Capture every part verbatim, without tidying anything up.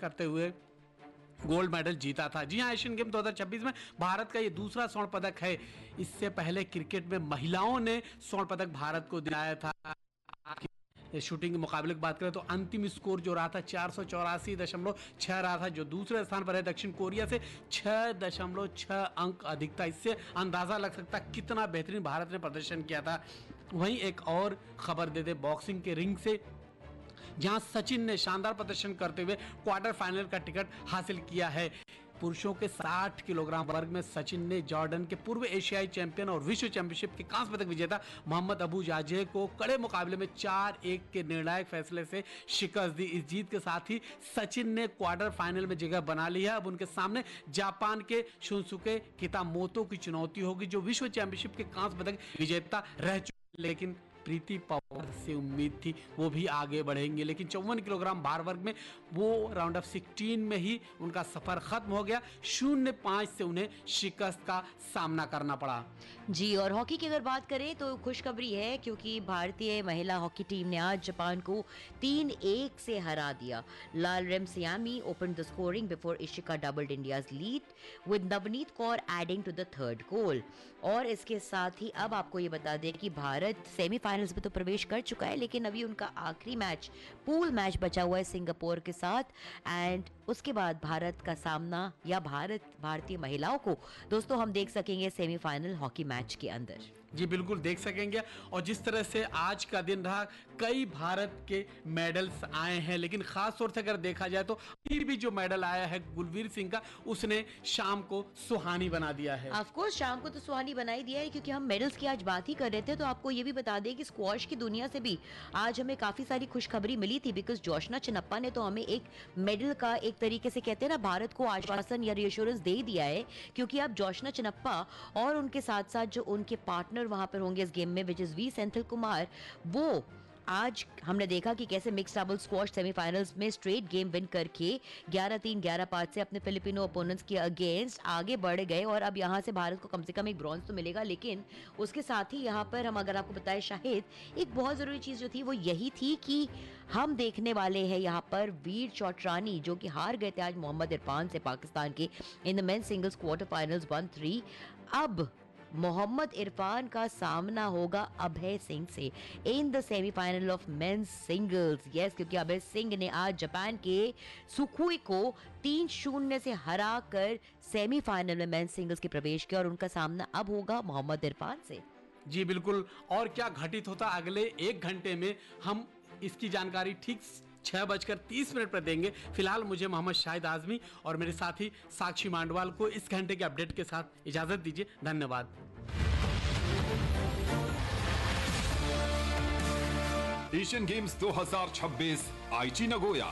करते हुए gold medal जीता था। जी हाँ, एशियन गेम दो हज़ार छब्बीस में भारत का ये दूसरा स्वर्ण पदक है। इससे पहले क्रिकेट में महिलाओं ने स्वर्ण पदक भारत को दिलाया था। शूटिंग के मुकाबले की बात करें तो अंतिम स्कोर जो रहा था चार सौ चौरासी दशमलव छह रहा था, जो दूसरे स्थान पर है दक्षिण कोरिया से छह दशमलव छह अंक अधिक था। इससे अंदाजा लग सकता कितना बेहतरीन भारत ने प्रदर्शन किया था। वहीं एक और खबर दे दे बॉक्सिंग के रिंग से, जहां सचिन ने शानदार प्रदर्शन करते हुए क्वार्टर फाइनल का टिकट हासिल किया है। पुरुषों के साठ किलोग्राम वर्ग में सचिन ने जॉर्डन के पूर्व एशियाई चैंपियन और विश्व चैंपियनशिप के कांस्य पदक विजेता मोहम्मद अबू जाजेह को कड़े मुकाबले में चार एक के निर्णायक फैसले से शिकस्त दी। इस जीत के साथ ही सचिन ने क्वार्टर फाइनल में जगह बना ली है। अब उनके सामने जापान के शुनसुके कितामोतो की चुनौती होगी, जो विश्व चैंपियनशिप के कांस्य पदक विजेता रह चुके। लेकिन प्रीति पवार से उम्मीद थी वो भी आगे बढ़ेंगे, लेकिन चौवन किलोग्राम भार वर्ग में वो राउंड ऑफ सिक्सटीन में ही उनका सफर खत्म हो गया। शून्य पांच से उन्हें शिकस्त का सामना करना पड़ा। जी, और हॉकी की अगर बात करें तो खुशखबरी है, क्योंकि भारतीय महिला हॉकी टीम ने आज जापान को तीन एक से हरा दिया। लाल रेमसियामी open the scoring before Ishika doubled India's lead with Navneet Kaur adding to the third goal. और इसके साथ ही अब आपको ये बता दें कि भारत सेमीफाइनल्स में तो प्रवेश कर चुका है, लेकिन अभी उनका आखिरी मैच पूल मैच बचा हुआ है सिंगापुर के साथ। एंड उसके बाद भारत का सामना या भारत भारतीय महिलाओं को दोस्तों हम देख सकेंगे सेमीफाइनल हॉकी मैच के अंदर। जी बिल्कुल देख सकेंगे। और जिस तरह से आज का दिन रहा, कई भारत के मेडल्स आए हैं, लेकिन खास तौर से अगर देखा जाए तो फिर भी जो मेडल आया है गुलवीर सिंह का, उसने शाम को सुहानी बना दिया है। ऑफ कोर्स शाम को तो सुहानी बना ही दिया है, क्योंकि हम मेडल्स की आज बात ही कर रहे थे। तो आपको ये भी बता दें कि स्क्वॉश की दुनिया से भी आज हमें काफी सारी खुशखबरी मिली थी, बिकॉज जोशना चिनप्पा ने तो हमें एक मेडल का एक तरीके से कहते हैं ना भारत को आश्वासन या रिएश्योरेंस दे दिया है, क्योंकि अब जोशना चिनप्पा और उनके साथ साथ जो उनके पार्टनर वहां पर होंगे इस गेम में, which is we Senthil Kumar, वो आज हमने देखा कि कैसे मिक्स डबल स्क्वॉश सेमीफाइनल्स में स्ट्रेट गेम विन करके ग्यारह तीन ग्यारह पाँच से अपने फिलिपिनो ओपोनेंट्स के अगेंस्ट आगे बढ़ गए। और अब यहां से भारत को कम से कम एक ब्रॉन्ज तो मिलेगा, लेकिन उसके साथ ही यहां पर हम अगर आपको बताएं शाहिद, एक बहुत जरूरी चीज जो थी वो यही थी कि हम देखने वाले हैं यहां पर वीर चौटरानी, जो कि हार गए थे आज मोहम्मद इरफान से पाकिस्तान के in the men's singles quarter finals one three. अब मोहम्मद इरफान का सामना होगा अभय सिंह से in the semifinal of men's singles. Yes, क्योंकि अभय सिंह ने आज जापान के सुखुई को तीन शून्य से हराकर सेमीफाइनल में मेंस सिंगल्स के प्रवेश किया, और उनका सामना अब होगा मोहम्मद इरफान से। जी बिल्कुल। और क्या घटित होता अगले एक घंटे में, हम इसकी जानकारी ठीक छह बजकर तीस मिनट पर देंगे। फिलहाल मुझे मोहम्मद शाहिद आजमी और मेरे साथी साक्षी मांडवाल को इस घंटे के अपडेट के साथ इजाजत दीजिए। धन्यवाद। एशियन गेम्स दो हज़ार छब्बीस आईची नगोया।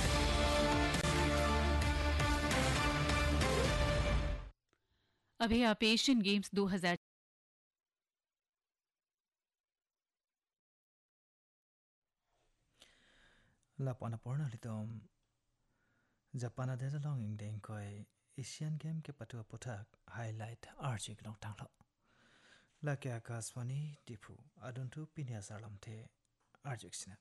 अभी आप एशियन गेम्स दो हज़ार लापना पढ़ना लितोम जापान दे जलोंग इंगदें कोई एशियन गेम के पटुआ पुथक हाईलाइट आर्चिक लोंग टांगलो लाके आकाशवाणी टिफु अदुंटू पिनिया सालम थे आर्चिक सिना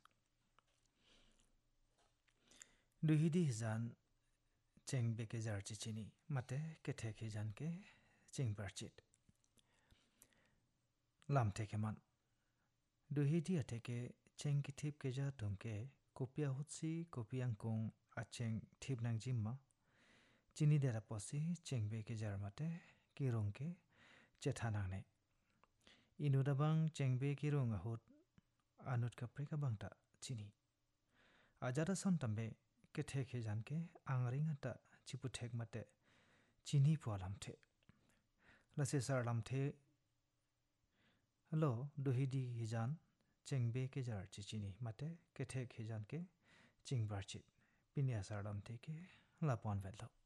दुहिदी जान चेंग बेके जार चिचिनी मते के ठेके जान के चेंग बारचित लाम थे मन दुहिदी अटेके चेंग की थिप के जा तुमके कोपिया हुत्सी कोपियांग कोंग अचेंग थिप नंग जिम्मा चिनी देरा पोसी चेंग बे के जार मते किरोंग के चेथानांग ने इनुदाबांग चेंग बे किरोंग अहुत अनुट कप्रे का बंगता चिनी आजादा सन तंबे के ठेके जान के आंगरिंग हता चिपु ठेक मते चिनी पुआलम थे लसे सारलम थे हेलो दुहिदी हिजान चेंग बे के जार चिचिनी मते के ठेक हिजान के चिंग बारचित पिनिया सारलम थे के लापॉन वेलो।